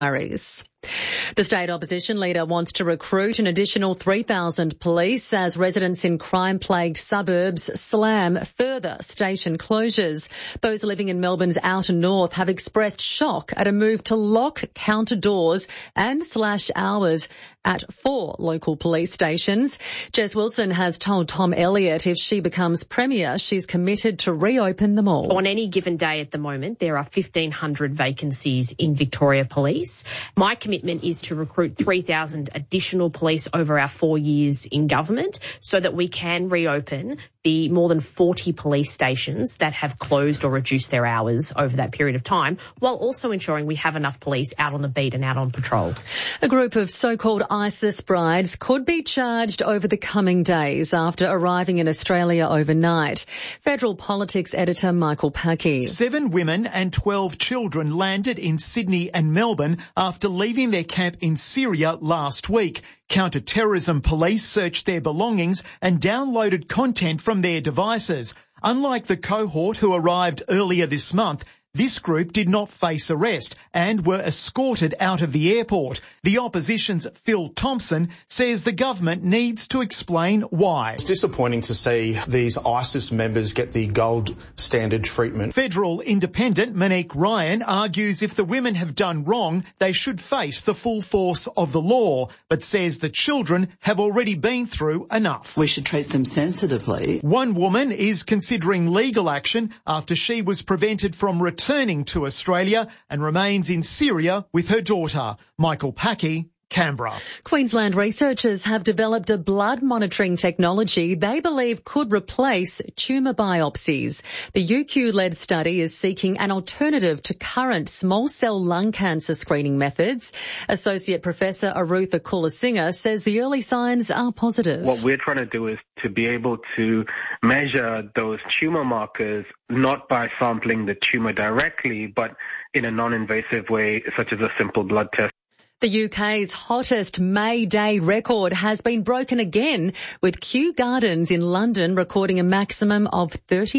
The state opposition leader wants to recruit an additional 3,000 police as residents in crime-plagued suburbs slam further station closures. Those living in Melbourne's outer north have expressed shock at a move to lock counter doors and slash hours at 4 local police stations. Jess Wilson has told Tom Elliott if she becomes Premier, she's committed to reopen them all. On any given day at the moment, there are 1,500 vacancies in Victoria Police. My commitment is to recruit 3,000 additional police over our 4 years in government so that we can reopen the more than 40 police stations that have closed or reduced their hours over that period of time, while also ensuring we have enough police out on the beat and out on patrol. A group of so-called ISIS brides could be charged over the coming days after arriving in Australia overnight. Federal politics editor Michael Packey. 7 women and 12 children landed in Sydney and Melbourne after leaving their camp in Syria last week. Counter-terrorism police searched their belongings and downloaded content from their devices. Unlike the cohort who arrived earlier this month, this group did not face arrest and were escorted out of the airport. The opposition's Phil Thompson says the government needs to explain why. It's disappointing to see these ISIS members get the gold standard treatment. Federal independent Monique Ryan argues if the women have done wrong, they should face the full force of the law, but says the children have already been through enough. We should treat them sensitively. One woman is considering legal action after she was prevented from returning to Australia and remains in Syria with her daughter. Michael Packey, Canberra. Queensland researchers have developed a blood monitoring technology they believe could replace tumour biopsies. The UQ-led study is seeking an alternative to current small cell lung cancer screening methods. Associate Professor Arutha Kulasinger says the early signs are positive. What we're trying to do is to be able to measure those tumour markers not by sampling the tumour directly, but in a non-invasive way, such as a simple blood test. The UK's hottest May Day record has been broken again, with Kew Gardens in London recording a maximum of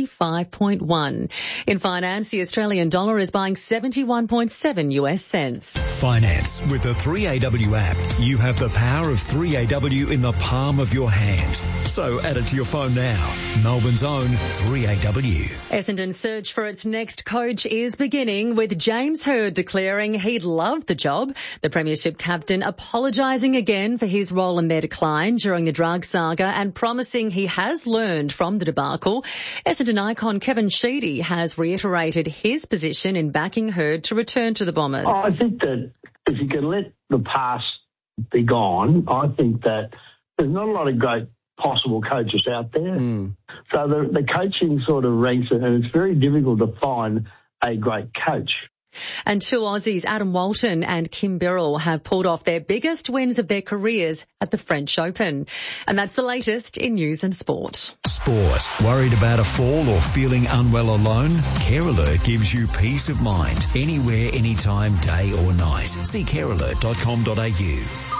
35.1. In finance, the Australian dollar is buying 71.7 US cents. Finance. With the 3AW app, you have the power of 3AW in the palm of your hand. So add it to your phone now. Melbourne's own 3AW. Essendon's search for its next coach is beginning, with James Hird declaring he'd love the job. The Premiership captain apologising again for his role in their decline during the drug saga and promising he has learned from the debacle. Essendon icon Kevin Sheedy has reiterated his position in backing Hird to return to the Bombers. I think that if you can let the past be gone, I think that there's not a lot of great possible coaches out there. So the coaching sort of ranks, and it's very difficult to find a great coach. And 2 Aussies, Adam Walton and Kim Birrell, have pulled off their biggest wins of their careers at the French Open. And that's the latest in news and sport. Sport. Worried about a fall or feeling unwell alone? Care Alert gives you peace of mind. Anywhere, anytime, day or night. See carealert.com.au.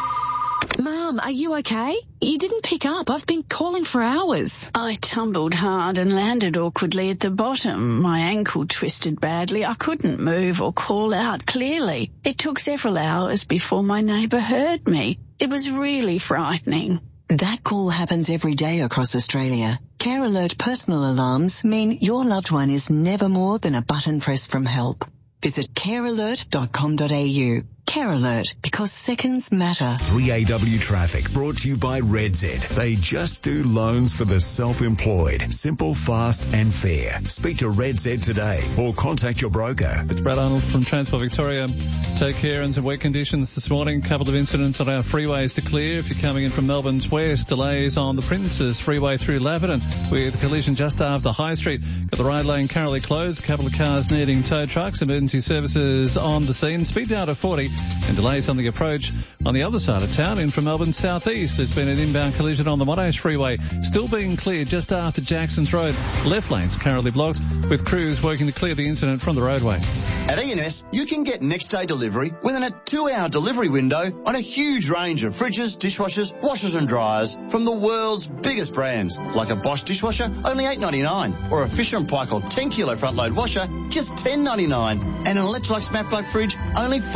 Mum, are you okay? You didn't pick up. I've been calling for hours. I tumbled hard and landed awkwardly at the bottom. My ankle twisted badly. I couldn't move or call out clearly. It took several hours before my neighbour heard me. It was really frightening. That call happens every day across Australia. Care Alert personal alarms mean your loved one is never more than a button press from help. Visit carealert.com.au. Care Alert, because seconds matter. 3AW Traffic, brought to you by RedZ. They just do loans for the self-employed. Simple, fast and fair. Speak to RedZ today or contact your broker. It's Brad Arnold from Transport Victoria. Take care in some wet conditions this morning. A couple of incidents on our freeways to clear. If you're coming in from Melbourne's west, delays on the Princes Freeway through Laverton with a collision just after High Street. Got the ride lane currently closed. A couple of cars needing tow trucks. Emergency services on the scene. Speed down to 40. And delays on the approach on the other side of town in from Melbourne southeast. There's been an inbound collision on the Monash Freeway, still being cleared just after Jackson's Road. Left lanes currently blocked, with crews working to clear the incident from the roadway. At E&S, you can get next day delivery within a 2-hour delivery window on a huge range of fridges, dishwashers, washers and dryers from the world's biggest brands, like a Bosch dishwasher, only $8.99, or a Fisher & Paykel 10 kilo front load washer, just $10.99, and an Electrolux Matt Black fridge, only $14.99.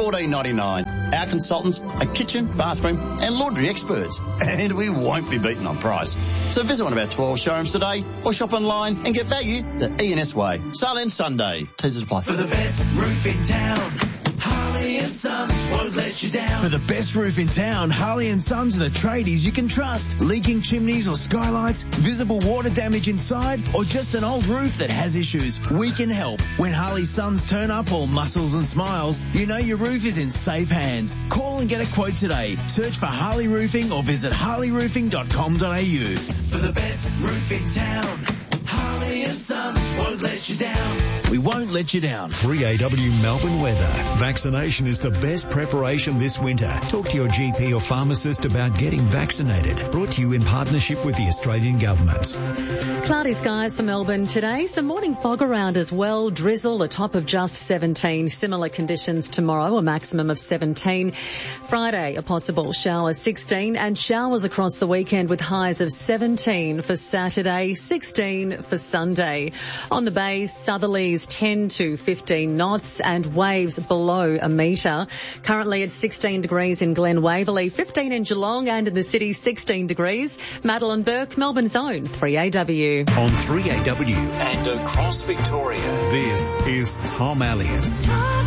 $199. Our consultants are kitchen, bathroom and laundry experts, and we won't be beaten on price. So visit one of our 12 showrooms today or shop online and get value the E&S way. Sale ends Sunday. Teasers apply. For the best roof in town, Harley and Sons won't let you down. For the best roof in town, Harley and Sons are the tradies you can trust. Leaking chimneys or skylights, visible water damage inside, or just an old roof that has issues, we can help. When Harley Sons turn up all muscles and smiles, you know your roof is in safe hands. Call and get a quote today. Search for Harley Roofing or visit harleyroofing.com.au. For the best roof in town, Harley and Sons won't let you down. We won't let you down. 3AW Melbourne weather. Vaccination is the best preparation this winter. Talk to your GP or pharmacist about getting vaccinated. Brought to you in partnership with the Australian Government. Cloudy skies for Melbourne today. Some morning fog around as well. Drizzle, a top of just 17. Similar conditions tomorrow, a maximum of 17. Friday, a possible shower 16 and showers across the weekend with highs of 17 for Saturday, 16 for Sunday. On the bay, southerlies 10 to 15 knots and waves below a metre. Currently it's 16 degrees in Glen Waverley, 15 in Geelong and in the city 16 degrees. Madeline Burke, Melbourne's own 3AW. On 3AW and across Victoria, this is Tom Elliott.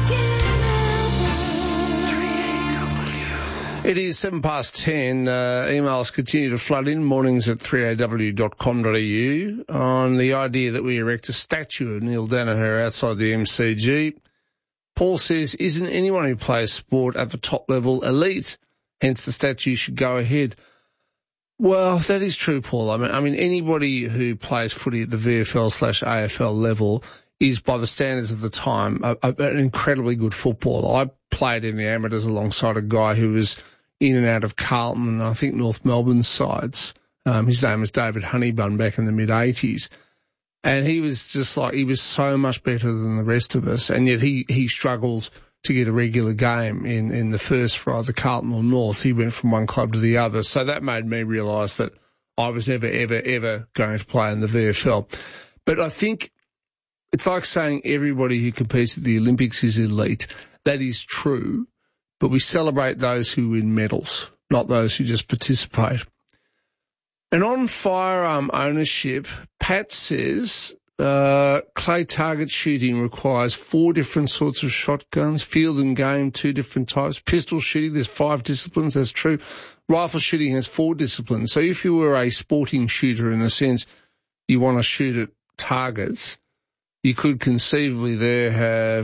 It is 10:10. Emails continue to flood in, mornings@3aw.com.au, on the idea that we erect a statue of Neil Danaher outside the MCG. Paul says, isn't anyone who plays sport at the top level elite? Hence the statue should go ahead. Well, that is true, Paul. I mean, anybody who plays footy at the VFL/AFL level is, by the standards of the time, an incredibly good footballer. I played in the amateurs alongside a guy who was in and out of Carlton and I think North Melbourne sides. His name was David Honeybun back in the mid-80s. And he was so much better than the rest of us. And yet he struggled to get a regular game in the first for either Carlton or North. He went from one club to the other. So that made me realise that I was never, ever, ever going to play in the VFL. But I think it's like saying everybody who competes at the Olympics is elite. That is true, but we celebrate those who win medals, not those who just participate. And on firearm ownership, Pat says clay target shooting requires 4 different sorts of shotguns, field and game 2 different types, pistol shooting there's 5 disciplines, that's true. Rifle shooting has 4 disciplines. So if you were a sporting shooter in the sense you want to shoot at targets, you could conceivably there have,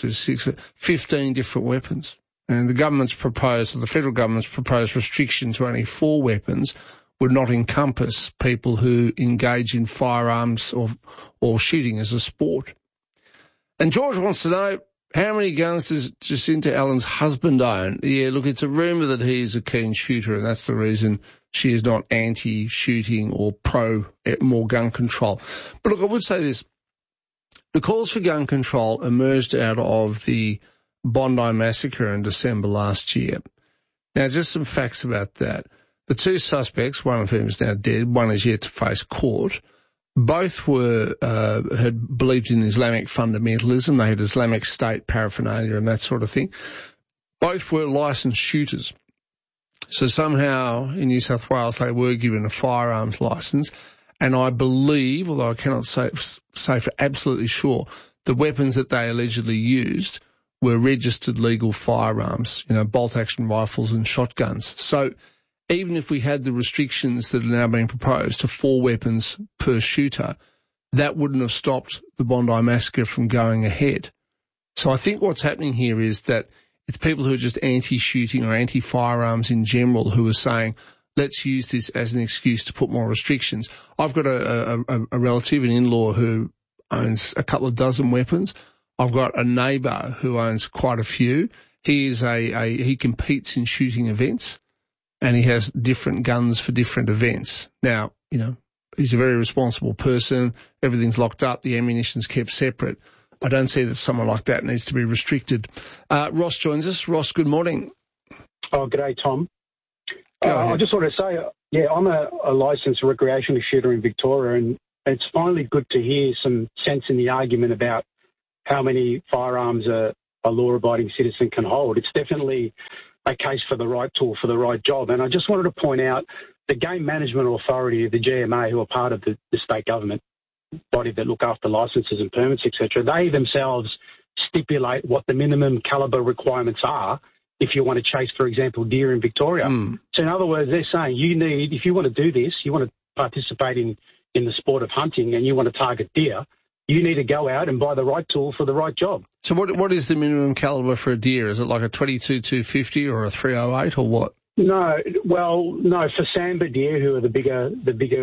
15 different weapons. And the federal government's proposed restriction to only 4 weapons would not encompass people who engage in firearms or shooting as a sport. And George wants to know, how many guns does Jacinta Allen's husband own? Yeah, look, it's a rumour that he is a keen shooter, and that's the reason she is not anti-shooting or pro more gun control. But look, I would say this. The calls for gun control emerged out of the Bondi massacre in December last year. Now, just some facts about that. The 2 suspects, one of whom is now dead, one is yet to face court. Both had believed in Islamic fundamentalism. They had Islamic State paraphernalia and that sort of thing. Both were licensed shooters. So somehow in New South Wales they were given a firearms licence. And I believe, although I cannot say for absolutely sure, the weapons that they allegedly used were registered legal firearms, bolt-action rifles and shotguns. So even if we had the restrictions that are now being proposed to 4 weapons per shooter, that wouldn't have stopped the Bondi massacre from going ahead. So I think what's happening here is that it's people who are just anti-shooting or anti-firearms in general who are saying, let's use this as an excuse to put more restrictions. I've got a relative, an in-law, who owns a couple of dozen weapons. I've got a neighbour who owns quite a few. He competes in shooting events, and he has different guns for different events. Now, he's a very responsible person. Everything's locked up. The ammunition's kept separate. I don't see that someone like that needs to be restricted. Ross joins us. Ross, good morning. Oh, g'day, Tom. I just want to say, I'm a licensed recreational shooter in Victoria, and it's finally good to hear some sense in the argument about how many firearms are a law-abiding citizen can hold. It's definitely a case for the right tool for the right job. And I just wanted to point out the Game Management Authority, the GMA, who are part of the state government body that look after licences and permits, etc., they themselves stipulate what the minimum calibre requirements are if you want to chase, for example, deer in Victoria. So in other words, they're saying if you want to do this, you want to participate in the sport of hunting and you want to target deer, you need to go out and buy the right tool for the right job. So what is the minimum calibre for a deer? Is it like a 22-250 or a 308 or what? No, for sambar deer, who are the bigger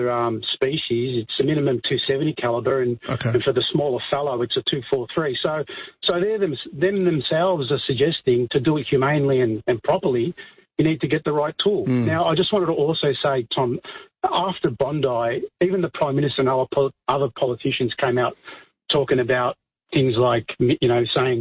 species, it's a minimum 270 calibre, and for the smaller fallow, it's a 243. So they themselves are suggesting to do it humanely and properly, you need to get the right tool. Now, I just wanted to also say, Tom, after Bondi, even the Prime Minister and other politicians came out talking about things like, saying,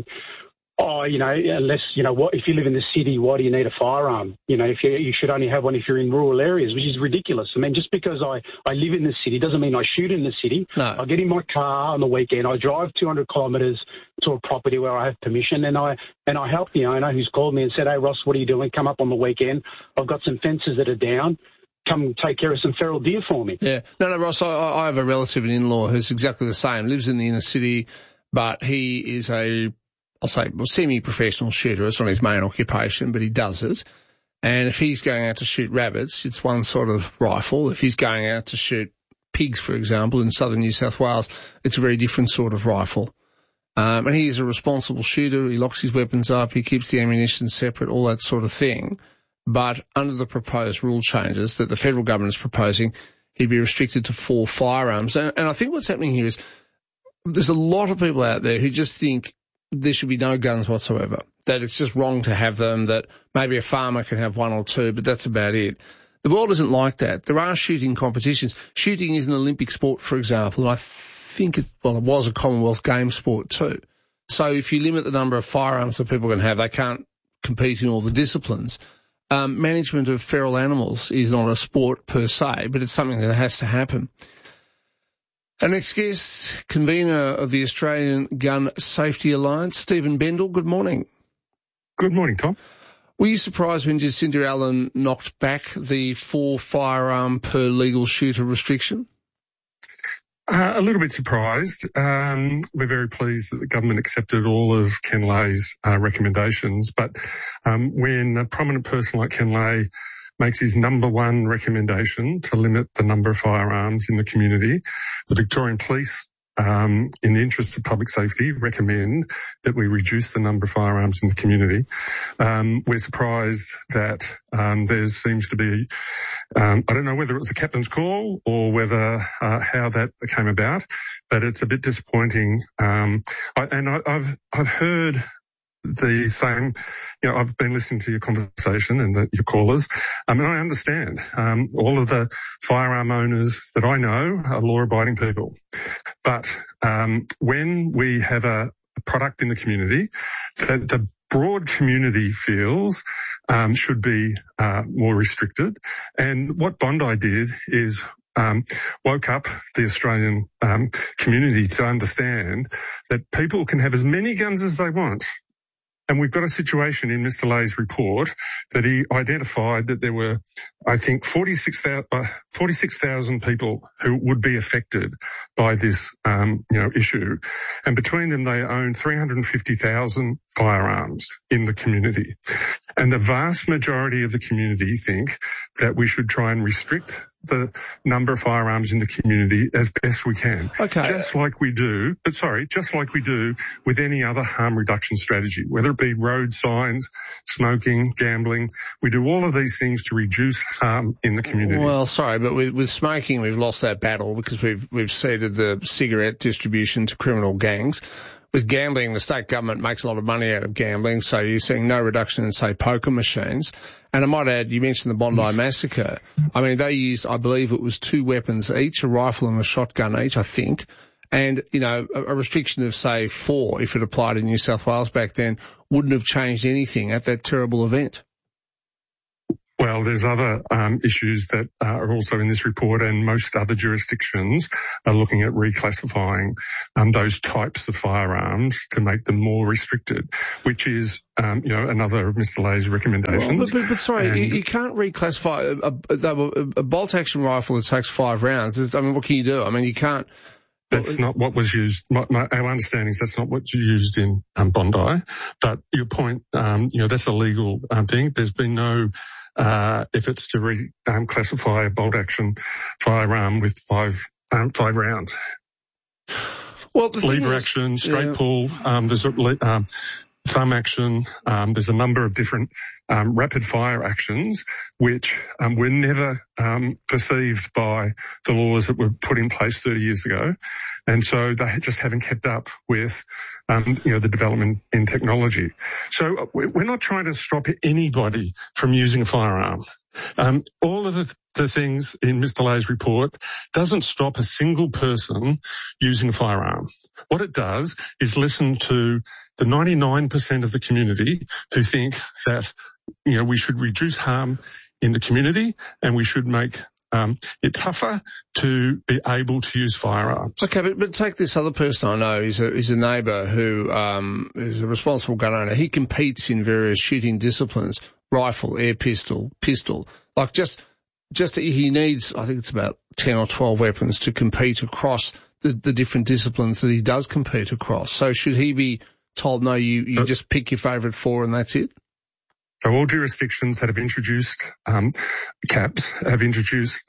unless, if you live in the city, why do you need a firearm? If you should only have one if you're in rural areas, which is ridiculous. I mean, just because I live in the city doesn't mean I shoot in the city. No. I get in my car on the weekend, I drive 200 kilometres to a property where I have permission, and I help the owner who's called me and said, hey, Ross, what are you doing? Come up on the weekend. I've got some fences that are down. Come take care of some feral deer for me. Yeah. No, Ross, I have a relative, an in-law, who's exactly the same, lives in the inner city, but he is semi-professional shooter. It's not his main occupation, but he does it. And if he's going out to shoot rabbits, it's one sort of rifle. If he's going out to shoot pigs, for example, in southern New South Wales, it's a very different sort of rifle. And he is a responsible shooter. He locks his weapons up. He keeps the ammunition separate, all that sort of thing. But under the proposed rule changes that the federal government is proposing, he'd be restricted to 4 firearms. And I think what's happening here is there's a lot of people out there who just think there should be no guns whatsoever, that it's just wrong to have them, that maybe a farmer can have 1 or 2, but that's about it. The world isn't like that. There are shooting competitions. Shooting is an Olympic sport, for example, and I think it was a Commonwealth Games sport too. So if you limit the number of firearms that people can have, they can't compete in all the disciplines. Management of feral animals is not a sport per se, but it's something that has to happen. Our next guest, convener of the Australian Gun Safety Alliance, Stephen Bendall. Good morning. Good morning, Tom. Were you surprised when Jacinda Allen knocked back the 4 firearm per legal shooter restriction? A little bit surprised. We're very pleased that the government accepted all of Ken Lay's recommendations. But when a prominent person like Ken Lay makes his number one recommendation to limit the number of firearms in the community, the Victorian Police, in the interests of public safety, recommend that we reduce the number of firearms in the community. We're surprised that there seems to be, I don't know whether it was the captain's call or whether how that came about, but it's a bit disappointing. I've heard the same, I've been listening to your conversation and your callers, and I understand. All of the firearm owners that I know are law-abiding people. But when we have a product in the community that the broad community feels should be more restricted, and what Bondi did is woke up the Australian community to understand that people can have as many guns as they want. And we've got a situation in Mr. Lay's report that he identified that there were, I think, 46,000 people who would be affected by this, issue. And between them, they own 350,000 firearms in the community. And the vast majority of the community think that we should try and restrict the number of firearms in the community as best we can. Okay. Just like we do with any other harm reduction strategy, whether it be road signs, smoking, gambling. We do all of these things to reduce harm in the community. Well, sorry, but with smoking, we've lost that battle because we've ceded the cigarette distribution to criminal gangs. With gambling, the state government makes a lot of money out of gambling, so you're seeing no reduction in, say, poker machines. And I might add, you mentioned the Bondi massacre. I mean, they used, I believe it was 2 weapons each, a rifle and a shotgun each, I think. And, a restriction of, say, 4, if it applied in New South Wales back then, wouldn't have changed anything at that terrible event. Well, there's other issues that are also in this report, and most other jurisdictions are looking at reclassifying those types of firearms to make them more restricted, which is, another of Mr. Lay's recommendations. Well, but sorry, you can't reclassify a bolt-action rifle that takes 5 rounds. What can you do? I mean, you can't. That's not what was used. Our understanding is that's not what's used in Bondi. But your point, that's a legal thing. There's been no efforts to reclassify a bolt-action firearm with 5 rounds. Well, lever action, straight pull. There's thumb action. There's a number of different rapid fire actions which were never perceived by the laws that were put in place 30 years ago, and so they just haven't kept up with the development in technology. So we're not trying to stop anybody from using a firearm. All of the things in Mr. Lay's report doesn't stop a single person using a firearm. What it does is listen to the 99% of the community who think that, we should reduce harm in the community and we should make it tougher to be able to use firearms. Okay, but take this other person I know. He's a neighbour who is a responsible gun owner. He competes in various shooting disciplines: rifle, air pistol. Like just he needs, I think it's about 10 or 12 weapons to compete across the different disciplines that he does compete across. So should he be told, no, you just pick your favourite 4 and that's it? So all jurisdictions that have introduced caps have introduced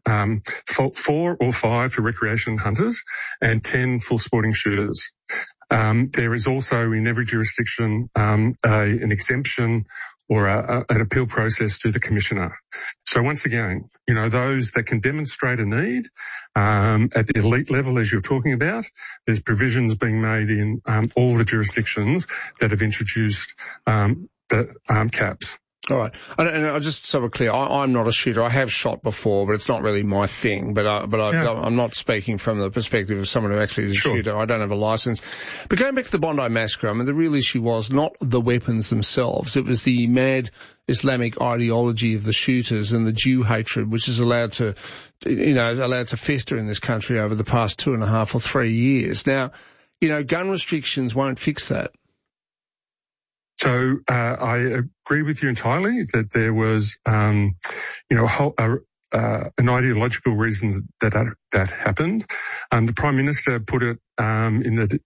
4 or 5 for recreation hunters and 10 for sporting shooters. There is also in every jurisdiction an exemption or an appeal process to the commissioner. So once again, those that can demonstrate a need at the elite level, as you're talking about, there's provisions being made in all the jurisdictions that have introduced the caps. All right. And just so we're clear, I'm not a shooter. I have shot before, but it's not really my thing. I'm not speaking from the perspective of someone who actually is a shooter. I don't have a license. But going back to the Bondi massacre, the real issue was not the weapons themselves. It was the mad Islamic ideology of the shooters and the Jew hatred, which is allowed to fester in this country over the past 2.5 or 3 years. Now, gun restrictions won't fix that. So I agree with you entirely that there was, an ideological reason that happened. The Prime Minister put it that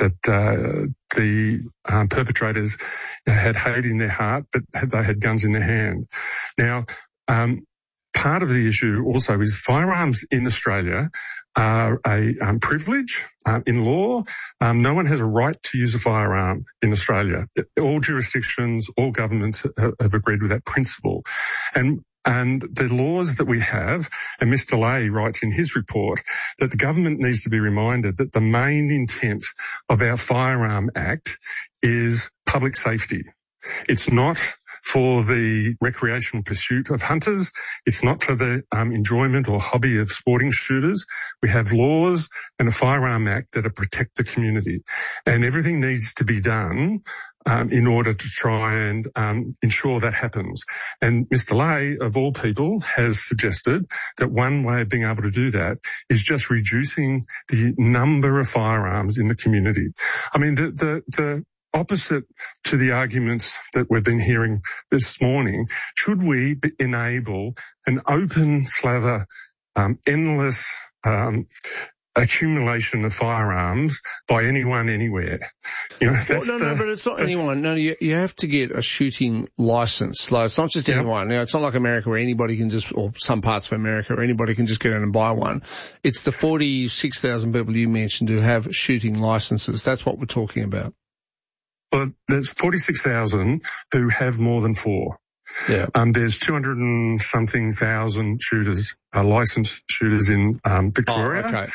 the perpetrators had hate in their heart, but they had guns in their hand. Now, part of the issue also is firearms in Australia are a privilege in law. No one has a right to use a firearm in Australia. All jurisdictions, all governments have agreed with that principle. And the laws that we have, and Mr. Lay writes in his report that the government needs to be reminded that the main intent of our Firearm Act is public safety. It's not for the recreational pursuit of hunters. It's not for the enjoyment or hobby of sporting shooters. We have laws and a Firearm Act that protect the community. And everything needs to be done in order to try and ensure that happens. And Mr. Lay, of all people, has suggested that one way of being able to do that is just reducing the number of firearms in the community. The opposite to the arguments that we've been hearing this morning, should we enable an open slather, endless accumulation of firearms by anyone, anywhere? But it's not anyone. No, you have to get a shooting license. Like, it's not just anyone. It's not like America where anybody can or some parts of America where anybody can just get in and buy one. It's the 46,000 people you mentioned who have shooting licenses. That's what we're talking about. Well, there's 46,000 who have more than 4. Yeah. There's 200 and something thousand shooters, licensed shooters in Victoria. Oh, okay.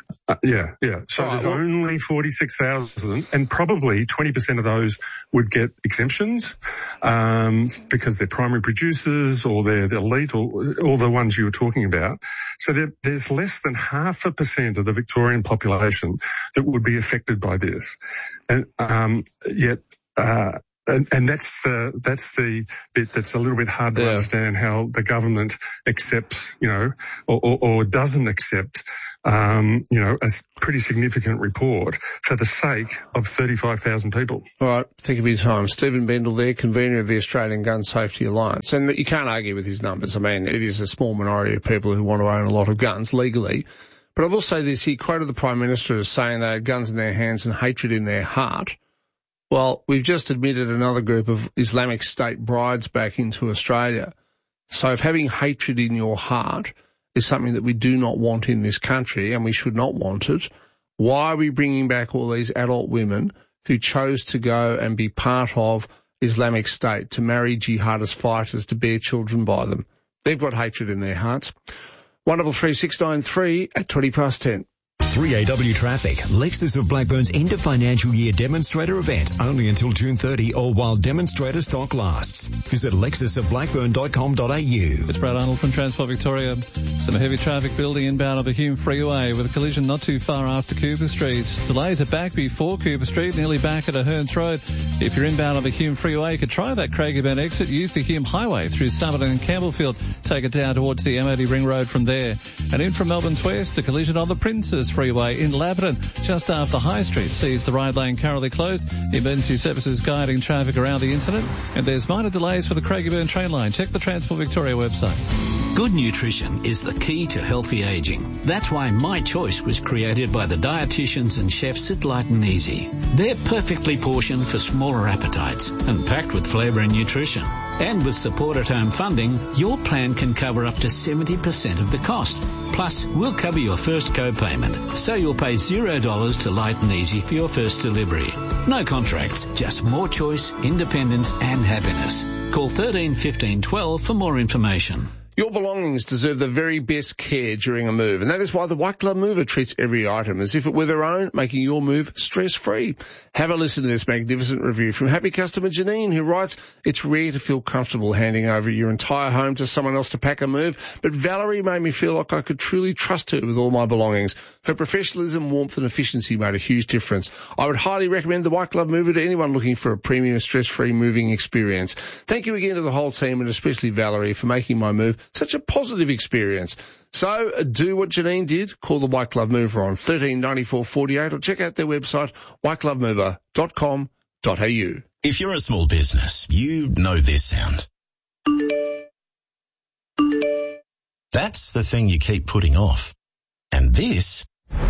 So there's only 46,000, and probably 20% of those would get exemptions because they're primary producers or they're elite, or all the ones you were talking about. So there's less than 0.5% of the Victorian population that would be affected by this, and yet And that's the bit that's a little bit hard to understand, how the government accepts, or doesn't accept, a pretty significant report for the sake of 35,000 people. All right. Thank you for your time. Stephen Bendel there, convener of the Australian Gun Safety Alliance. And you can't argue with his numbers. I mean, it is a small minority of people who want to own a lot of guns legally. But I will say this, he quoted the Prime Minister as saying they had guns in their hands and hatred in their heart. Well, we've just admitted another group of Islamic State brides back into Australia. So if having hatred in your heart is something that we do not want in this country, and we should not want it, why are we bringing back all these adult women who chose to go and be part of Islamic State, to marry jihadist fighters, to bear children by them? They've got hatred in their hearts. 133 at 10:20. 3AW Traffic. Lexus of Blackburn's end of financial year demonstrator event only until June 30 or while demonstrator stock lasts. Visit lexusofblackburn.com.au. It's Brad Arnold from Transport Victoria. Some heavy traffic building inbound of the Hume Freeway with a collision not too far after Cooper Street. Delays are back before Cooper Street, nearly back at Ahern's Road. If you're inbound on the Hume Freeway, you could try that Craigieburn exit. Use the Hume Highway through Somerton and Campbellfield. Take it down towards the MOD Ring Road from there. And in from Melbourne's west, the collision on the Princes Freeway in Laverton, just after High Street, sees the ride lane currently closed. Emergency services guiding traffic around the incident, and there's minor delays for the Craigieburn train line. Check the Transport Victoria website. Good nutrition is the key to healthy aging. That's why My Choice was created by the dietitians and chefs at Light and Easy. They're perfectly portioned for smaller appetites and packed with flavour and nutrition. And with support at home funding, your plan can cover up to 70% of the cost. Plus, we'll cover your first co-payment, so you'll pay $0 to Light and Easy for your first delivery. No contracts, just more choice, independence and happiness. Call 13 15 12 for more information. Your belongings deserve the very best care during a move, and that is why the White Glove Mover treats every item as if it were their own, making your move stress-free. Have a listen to this magnificent review from happy customer Janine, who writes, "It's rare to feel comfortable handing over your entire home to someone else to pack a move, but Valerie made me feel like I could truly trust her with all my belongings. Her professionalism, warmth and efficiency made a huge difference. I would highly recommend the White Glove Mover to anyone looking for a premium stress-free moving experience. Thank you again to the whole team, and especially Valerie, for making my move such a positive experience." So do what Janine did. Call the White Glove Mover on 13 94 48 or check out their website, whiteglovemover.com.au. If you're a small business, you know this sound. That's the thing you keep putting off. And this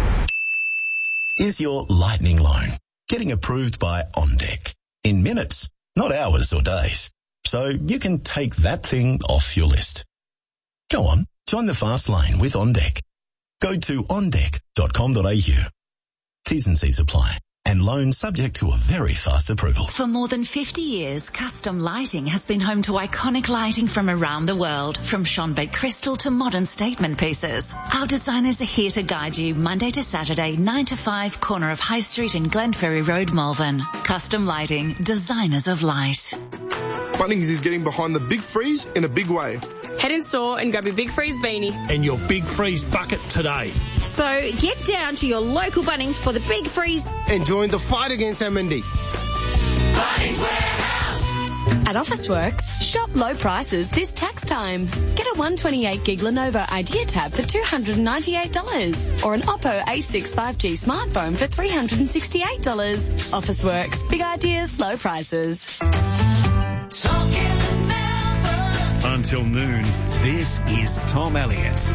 is your lightning loan, getting approved by OnDeck in minutes, not hours or days. So you can take that thing off your list. Go on, join the fast lane with OnDeck. Go to ondeck.com.au. T's and C's apply. And loan subject to a very fast approval. For more than 50 years, Custom Lighting has been home to iconic lighting from around the world, from Schonbeck crystal to modern statement pieces. Our designers are here to guide you Monday to Saturday, 9 to 5, corner of High Street and Glenferrie Road, Malvern. Custom Lighting, designers of light. Bunnings is getting behind the Big Freeze in a big way. Head in store and grab your Big Freeze beanie and your Big Freeze bucket today. So get down to your local Bunnings for the Big Freeze and join the fight against MND. Bunnings Warehouse. At Officeworks, shop low prices this tax time. Get a 128 gig Lenovo Idea Tab for $298 or an Oppo A6 5G smartphone for $368. Officeworks, big ideas, low prices. Until noon, this is Tom Elliott.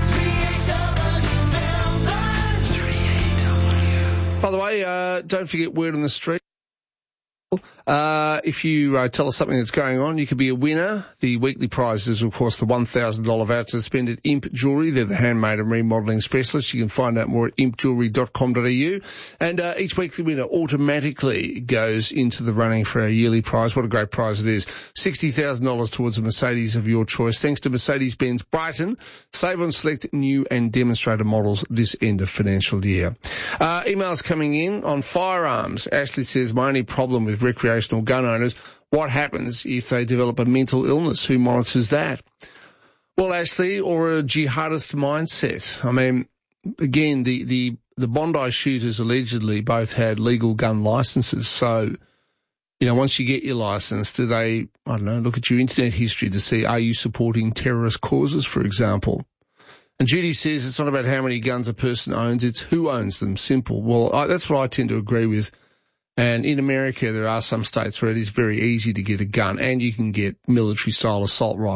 By the way, don't forget Word on the Street. If you tell us something that's going on, you could be a winner. The weekly prize is, of course, the $1,000 voucher to spend at Imp Jewellery. They're the handmade and remodelling specialists. You can find out more at impjewellery.com.au. And each weekly winner automatically goes into the running for a yearly prize. What a great prize it is. $60,000 towards a Mercedes of your choice. Thanks to Mercedes-Benz Brighton. Save on select new and demonstrator models this end of financial year. Emails coming in on firearms. Ashley says, my only problem with recreational gun owners, what happens if they develop a mental illness? Who monitors that? Well, Ashley, or a jihadist mindset. I mean, again, the Bondi shooters allegedly both had legal gun licenses, so once you get your license, do they, I don't know, look at your internet history to see, are you supporting terrorist causes, for example? And Judy says it's not about how many guns a person owns, it's who owns them. Simple. Well, that's what I tend to agree with. And in America, there are some states where it is very easy to get a gun, and you can get military-style assault rifles.